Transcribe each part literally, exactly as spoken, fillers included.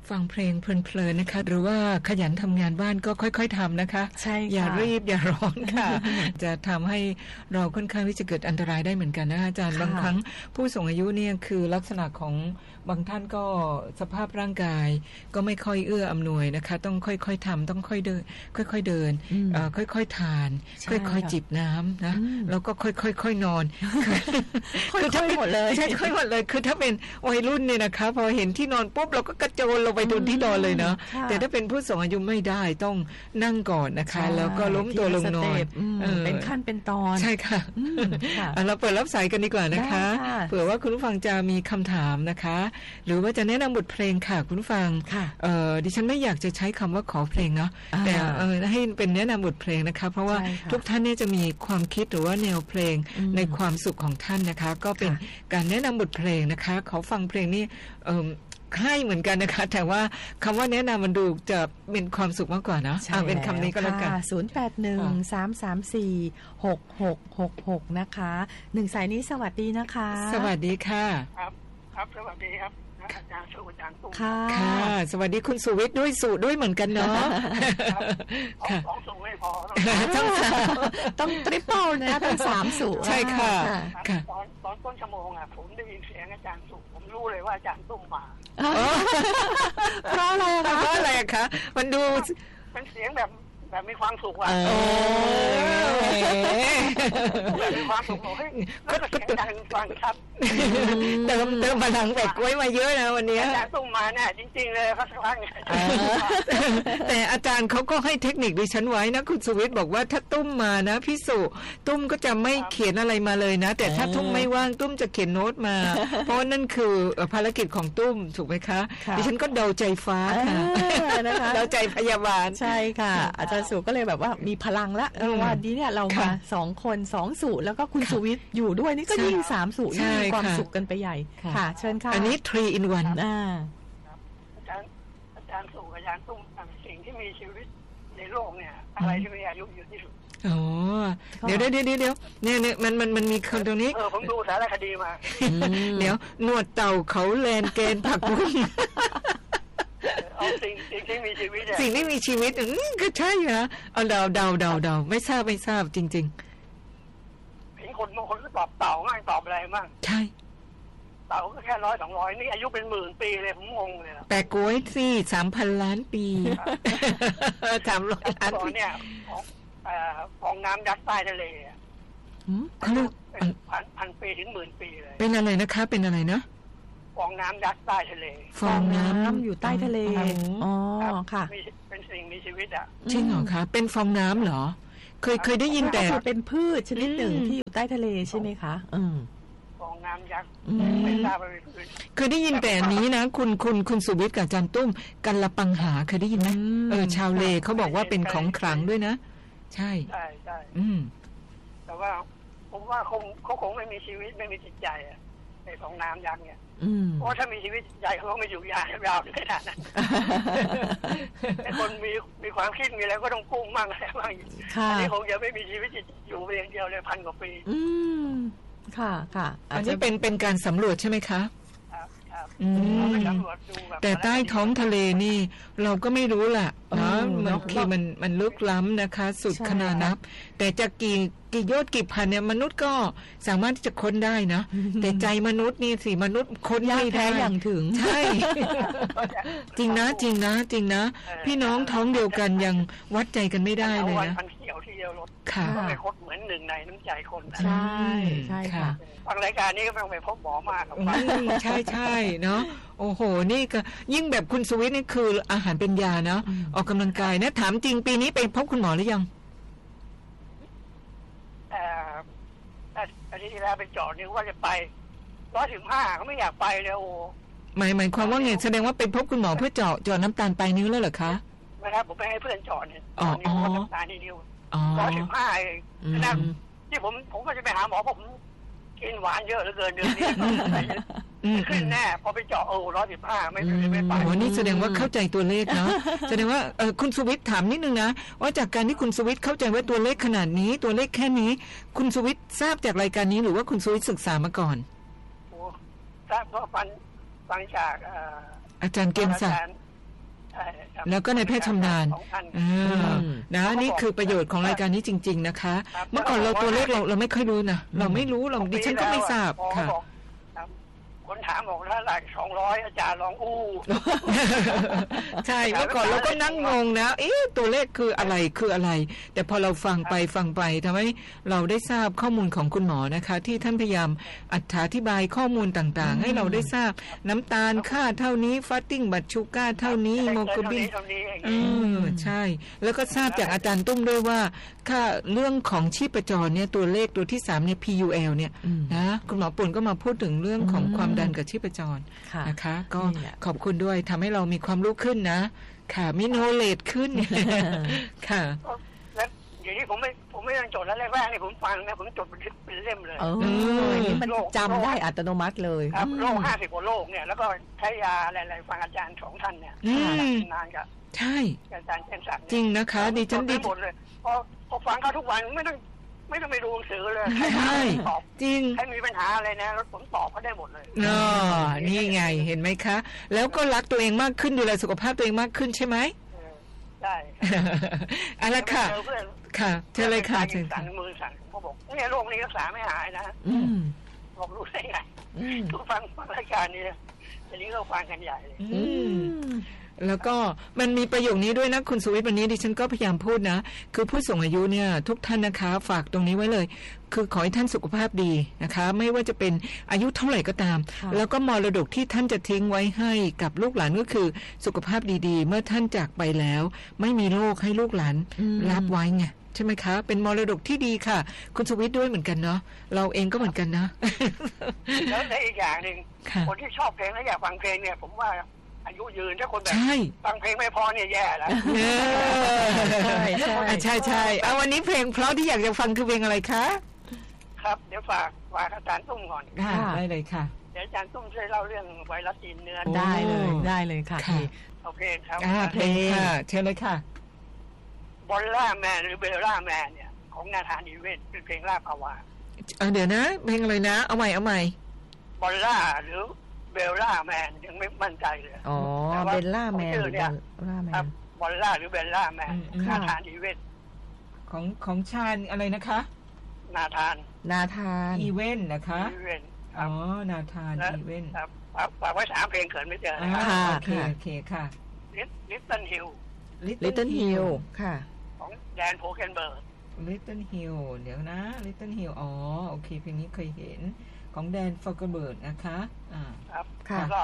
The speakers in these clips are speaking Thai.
ฟังเพลงเพลินๆนะคะหรือว่าขยันทำงานบ้านก็ค่อยๆทำนะคะใช่ค่ะอย่ารีบอย่าร้อนค่ะ จะทำให้เราค่อนข้างที่จะเกิดอันตรายได้เหมือนกันนะคะอาจารย์บางครั้งผู้สูงอายุเนี่ยคือลักษณะของบางท่านก็สภาพร่างกายก็ไม่ค่อยเอื้ออำนวยนะคะต้องค่อยๆทำต้องค่อยเดินค่อยๆเดินค่อยๆทานค่อยๆจิบน้ำนะแล้วก็ค่อยๆนอนค่อยๆหมดเลยใช่ค่อยหมดเลยคือถ้าเป็นวัยรุ่นเนี่ยนะคะพอเห็นที่นอนปุ๊บเราก็กระโจนลงไปบนที่นอนเลยเนาะแต่ถ้าเป็นผู้สูงอายุไม่ได้ต้องนั่งก่อนนะคะแล้วก็ล้มตัวลงนอนเป็นขั้นเป็นตอนใช่ค่ะเราเปิดรับสายกันดีกว่านะคะเผื่อว่าคุณผู้ฟังจะมีคำถามนะคะหรือว่าจะแนะนำบทเพลงค่ะคุณผู้ฟังดิฉันไม่อยากจะใช้คำว่าขอเพลงเนาะแต่ให้เป็นแนะนำบทเพลงนะคะเพราะว่าทุกท่านเนี่ยจะมีความคิดหรือว่าแนวเพลงในความสุขของท่านนะคะก็เป็นการแนะนำบทเพลงนะคะเขาฟังเพลงนี้ให้เหมือนกันนะคะแต่ว่าคำว่าแนะนำมันดูจะเป็นความสุขมากกว่านะเป็นคำนี้ก็แล้วกันศูนย์ แปด หนึ่ง สาม สาม สี่ หก หก หก หกนะคะหนึ่งสายนี้สวัสดีนะคะสวัสดีค่ะครับครับสวัสดีครับอาจารย์สุอาจารย์ตุ้มค่ะสวัสดีคุณสุวิทย์ด้วยสุด้วยเหมือนกันเนาะค่ะสองสุไม่พอต้องต้องทริปเปิลนะต้องสามสุใช่ค่ะตอนตอนต้นชั่วโมงอ่ะผมได้ยินเสียงอาจารย์สุผมรู้เลยว่าอาจารย์ตุ้มมาเพราะอะไรคะเพราะอะไรคะมันดูเป็นเสียงแบบแบบมีความสุขอ่ะแบบมีความสุขเฮ้ยก็เสียงดังฟังครับเติมเติมพลังแบกไว้มาเยอะนะวันนี้อาจารย์ตุ้มมาเนี่ยจริงๆเลยครับท่านแต่อาจารย์เขาก็ให้เทคนิคดิฉันไว้นะคุณสุวิทย์บอกว่าถ้าตุ้มมานะพี่สุตุ้มก็จะไม่เขียนอะไรมาเลยนะแต่ถ้าตุ้มไม่ว่างตุ้มจะเขียนโน้ตมาเพราะนั่นคือภารกิจของตุ้มถูกไหมคะดิฉันก็เดาใจฟ้าค่ะเดาใจพยาบาลใช่ค่ะอาจารย์สุก็เลยแบบว่ามีพลังละวันนี้เนี่ยเรามาสองคนสองสุแล้วก็คุณสุวิทย์อยู่ด้วยนี่ก็ยิ่งสามสุยิ่งมีความสุขกันไปใหญ่ค่ะเชิญค่ะอันนี้ three in one อ่าอาจารย์อาจารย์สุอาจารย์ตุ้มสิ่งที่มีชีวิตในโลกเนี่ยอะไรที่มีอายุยืนที่สุดอ๋อเดี๋ยวเดี๋ยวเดี๋ยวเดี๋ยวเนี่ยเนี่ยมันมันมันมีคำตรงนี้เออผมดูสารคดีมาเดี๋ยวหนวดเต่าเขาแลนเกณฑ์ผักบุ้งเอาสิ่งสิ่งที่มีชีวิตสิ่งที่มีชีวิตอืมก็ใช่นะเอาเดาเดาเดาเดาไม่ทราบไม่ทราบจริงๆเห็นคนบางคนก็ตอบเต่าง่ายตอบอะไรบ้างใช่เต่าก็แค่ร้อยสองร้อยนี่อายุเป็นหมื่นปีเลยผมงงเลยแต่กล้วยสี่สามพันล้านปีสามร้อยล้านปีเนี่ยฟองน้ำยัดใต้ทะเลเขาเรียกพันพันปีถึงหมื่นปีเลยเป็นอะไรนะคะเป็นอะไรนะฟองน้ำยัดใต้ทะเลฟองน้ำอยู่ใต้ทะเลอ๋อค่ะเป็นสิ่งมีชีวิตอ่ะจริงเหรอคะเป็นฟองน้ำเหรอเคยเคยได้ยินแต่เป็นพืชชนิดหนึ่งที่อยู่ใต้ทะเลใช่ไหมคะอืมฟองน้ำยักษ์ไม่ทราบว่าเป็นพืชเคยได้ยินแต่นี้นะคุณคุณคุณสุวิทย์กับอาจารย์ตุ้มกันละปังหาเคยได้ยินไหมเออชาวเลเขาบอกว่าเป็นของขลังด้วยนะใช่ใช่ใช่อืมแต่ว่าผมว่าคงเขาคงไม่มีชีวิตไม่มีจิตใจอ่ะในฟองน้ำยักษ์เนี่ยเพราะถ้ามีชีวิตใจเขาไม่อยู่ยาวยาวขนาดนั้นแต่คนมีมีความคิดมีอะไรก็ต้องกุ้งมั่งอะไรบ้างอันนี้คงจะไม่มีชีวิตอยู่เพียงเดียวเลยพันกว่าปีอืมค่ะค่ะอันนี้เป็นเป็นการสำรวจใช่ไหมคะครับครับอืมแต่ใต้ท้องทะเลนี่เราก็ไม่รู้แหละนะบางทีมันมันลึกล้ำนะคะสุดขนาดนับแต่จะกี่กี่โยชน์กี่พันเนี่ยมนุษย์ก็สามารถที่จะค้นได้นะแต่ใจมนุษย์นี่สิมนุษย์ค้นไม่ได้อย่างถึงใช่จริงนะจริงนะจริงนะพี่น้องท้องเดียวกันยังวัดใจกันไม่ได้เลยนะพันเขียวที่เดียวรถค่ะก็ไปคดเหมือนหนึ่งในน้ำใจคนใช่ใช่ค่ะฟังรายการนี้ก็ต้องไปพบหมอมากใช่ใช่เนาะโอ้โหนี่ก็ยิ่งแบบคุณสวิทนี่คืออาหารเป็นยานะออกกำลังกายนะถามจริงปีนี้ไปพบคุณหมอหรือยังเอ่ออาทิตย์ที่แล้วไปเจาะนิ้วว่าจะไปร้อยสิบห้าเขาไม่อยากไปเลยโอ้หมายหมายความว่าไงแสดงว่าไปพบคุณหมอเพื่อเจาะเจาะน้ำตาลปลายนิ้วแล้วเหรอคะไม่ครับผมไปให้เพื่อนเจาะเนี่ยอ๋อนิ้วน้ำตาลนิ้วร้อยสิบห้าเองนะที่ผมผมก็จะไปหาหมอเพราะผมกินหวานเยอะเหลือเกินเดือนนี้ขึ้นแน่พอไปเจาะโอ้ร้อยสิบห้าไม่ไม่ไปวันนี้แสดงว่าเข้าใจตัวเลขเนาะแสดงว่าเออคุณสุวิทย์ถามนิดนึงนะว่าจากการที่คุณสุวิทย์เข้าใจว่าตัวเลขขนาดนี้ตัวเลขแค่นี้คุณสุวิทย์ทราบจากรายการนี้หรือว่าคุณสุวิทย์ศึกษามาก่อนโอ้ทราบเพราะฟังฟังจากอาจารย์เกมศักดิ์แล้วก็ในแพทย์ชำนาญนะนี่คือประโยชน์ของรายการนี้จริงๆนะคะเมื่อก่อนเราตัวเลขเราเราไม่ค่อยรู้นะเราไม่รู้เราดิฉันก็ไม่ทราบค่ะคนถามบอกแล้วหลักสองร้อยอาจารย์ลองอู้ใช่เมื่อก่อนเราก็นั่งงงนะเอ๊ะตัวเลขคืออะไรคืออะไรแต่พอเราฟังไปฟังไปทำให้เราได้ทราบข้อมูลของคุณหมอนะคะที่ท่านพยายามอธิบายข้อมูลต่างๆให้เราได้ทราบน้ำตาลค่าเท่านี้ฟาสติ้งบัตชูก้าเท่านี้ฮีโมโกลบินอืมใช่แล้วก็ทราบจากอาจารย์ตุ้มด้วยว่าค่าเรื่องของชีพจรเนี่ยตัวเลขตัวที่สามเนี่ย พี ยู แอล เนี่ยนะคุณหมอปุ่นก็มาพูดถึงเรื่องของความดันกับชีพจรนะคะก็ขอบคุณด้วยทำให้เรามีความรู้ขึ้นนะค่ะมีโนเลจขึ้นค่ะแล้วเดี๋ยวนี้ผมไม่ผมไม่ต้องจดแล้วแรกๆนี่ผมฟังนะผมจดเป็นเล่มเลยเออนี่มันจำได้อัตโนมัติเลยครับโรคห้าสิบกว่าโรคเนี่ยแล้วก็ใช้ยาอะไรๆฟังอาจารย์สองท่านเนี่ยนานกับใช่อาจารย์เช่นสักจริงนะคะดิฉันดีหมดเลยพอพอฟังเขาทุกวันไม่ต้องไม่ต้องไปดูหนังสือเลยใช่จริงใครมีปัญหาอะไรนะแล้วผมตอบเขาได้หมดเลยอ๋อนี่ไงเห็นไหมคะแล้วก็รักตัวเองมากขึ้นดูแลสุขภาพตัวเองมากขึ้นใช่ไหมใช่อะไรค่ะค่ะเชิญเลยค่ะเชิญสั่นมือสั่นเขาบอกเนี่ยโรคนี้รักษาไม่หายนะบอกรู้ได้ไงทุกฟังรายการนี้ทีนี้เราฟังกันใหญ่เลยแล้วก็มันมีประโยคนี้ด้วยนะคุณสุวิทย์วันนี้ดิฉันก็พยายามพูดนะคือผู้สูงอายุเนี่ยทุกท่านนะคะฝากตรงนี้ไว้เลยคือขอให้ท่านสุขภาพดีนะคะไม่ว่าจะเป็นอายุเท่าไหร่ก็ตามแล้วก็มรดกที่ท่านจะทิ้งไว้ให้กับลูกหลานก็คือสุขภาพดีๆเมื่อท่านจากไปแล้วไม่มีโรคให้ลูกหลานรับไว้ไงใช่ไหมคะเป็นมรดกที่ดีค่ะคุณสุวิทย์ด้วยเหมือนกันเนาะเราเองก็เหมือนกันนะแล้วในอีกอย่างหนึ่งคนที่ชอบเพลงและอยากฟังเพลงเนี่ยผมว่าอายุยืนถ้าคนแบบฟังเพลงไม่พอเนี่ยแย่แล้วใช่ใช่ใช่ใช่เอาวันนี้เพลงเพราะที่อยากจะฟังคือเพลงอะไรคะครับเดี๋ยวฝากฝากอาจารย์ตุ้มก่อนได้เลยค่ะเดี๋ยวอาจารย์ตุ้มช่วยเล่าเรื่องไวรัสจีนเนื้อได้เลยได้เลยค่ะเอาเพลงครับเพลงค่ะเชิญเลยค่ะบอลล่าแมนหรือเบลล่าแมนเนี่ยของนาธานอีเวนเป็นเพลงล่าภาวะเดี๋ยวนะเพลงอะไรนะเอาใหม่เอาใหม่บอลล่าหรือเบลล่าแมนยังไม่มั่นใจเลยอ๋อเบลล่าแมนเนี่ยครับบอลล่าหรือเบลล่าแมนนาธานอีเวนของของชาญอะไรนะคะนาธานนาธานอีเวนนะคะอีเวนอ๋อนาธานอีเวนครับฝากไว้สามเพลงเขินไม่เจอค่ะโอเคโอเคค่ะลิตเติ้ลฮิลลิตเติ้ลฮิลค่ะของแดนโพเกนเบิร์กลิตเติ้ลฮิลเดี๋ยวนะลิตเติ้ลฮิลอ๋อโอเคเพลงนี้เคยเห็นของแดนโพเกนเบิร์กนะคะอ่าครับค่ะก็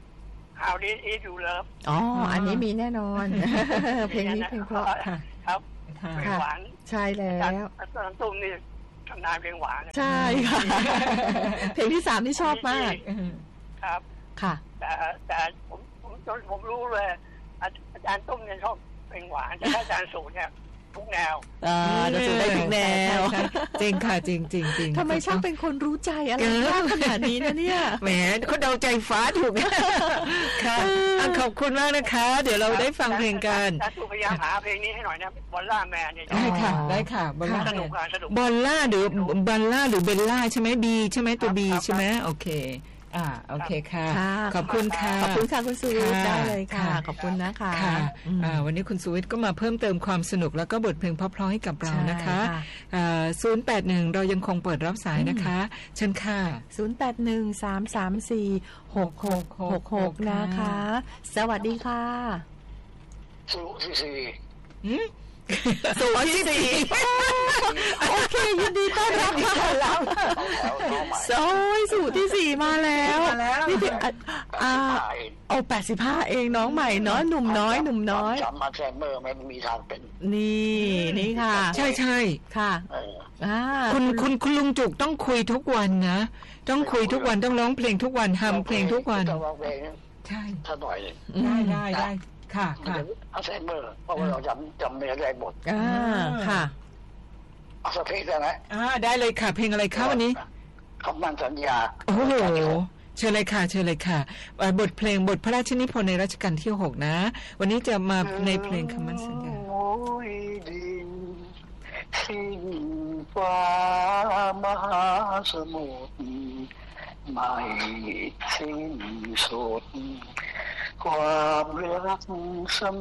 How Did It You Love อ๋ออันนี้มีแน่นอนเพลงนี้เพลงเพราะค่ะครับเพลงหวานใช่แล้วอาจารย์ตุ้มนี่ทำนายเพลงหวานใช่ค่ะเพลงที่สามที่ชอบมากครับค่ะแต่แต่ผมผมจนผมรู้เลยอาจารย์ตุ้มเนี่ยชอบเพลงหวานแต่อาจารย์สูตรเนี่ยทุกแนวอ่าจะสูตรได้ทุกแนวจริงค่ะจริงจริงจริงทำไมช่างเป็นคนรู้ใจอะไรมากขนาดนี้นะเนี่ยแหมเขาเดาใจฟ้าถูกค่ะขอบคุณมากนะคะเดี๋ยวเราได้ฟังเพลงกันพยายามหาเพลงนี้ให้หน่อยนะบอลล่าแมนเนี่ยได้ค่ะได้ค่ะบอลล่าสนุกสนุกบอลล่าหรือบอลล่าหรือเบลล่าใช่ไหมบีใช่ไหมตัวบีใช่ไหมโอเคอ่าโอเคค่ะขอบคุณค่ะขอบคุณค่ะคุณสุวิทย์ได้เลยค่ะขอบคุณนะคะค่ะอ่าวันนี้คุณสุวิทย์ก็มาเพิ่มเติมความสนุกแล้วก็บทเพลงเพราะๆให้กับเรานะคะอ่าศูนย์แปดหนึ่งเรายังคงเปิดรับสายนะคะเชิญค่ะศูนย์แปดหนึ่งสามสามสี่หกหกหกหกนะคะสวัสดีค่ะศูนย์สี่สูตรที่สี่โอเคยินดีต้อนรับค่ะโอ้ยสูตรที่สี่มาแล้วนี่ถึงอ่าเอาแปดสิบห้าเองน้องใหม่เนาะหนุ่มน้อยหนุ่มน้อยจำมาแซมเมอร์ไม่มีทางเป็นนี่นี่ค่ะใช่ใช่ค่ะคุณคุณคุณลุงจุกต้องคุยทุกวันนะต้องคุยทุกวันต้องร้องเพลงทุกวันทำเพลงทุกวันใช่ถ้าหน่อยได้ได้ได้ค่ะค่ะอัลไซเมอร์เพราะว่าเราจำจำเนื้อได้หมดอ่าค่ะเอาสักเพลงได้ไหมอ่าได้เลยค่ะเพลงอะไรคะวันนี้คำมั่นสัญญาโอ้โหเชิญเลยค่ะเชิญเลยค่ะบทเพลงบทพระราชนิพนธ์ในรัชกาลที่หกนะวันนี้จะมาในเพลงคำมั่นสัญญาโอ้ยดินสิ้นฟ้ามหาสมุทรไม่สิ้นสุดความรัก